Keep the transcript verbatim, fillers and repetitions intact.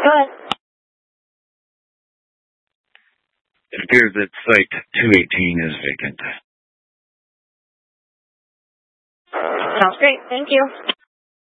Go ahead. It appears that Site two eighteen is vacant. Sounds great. Thank you.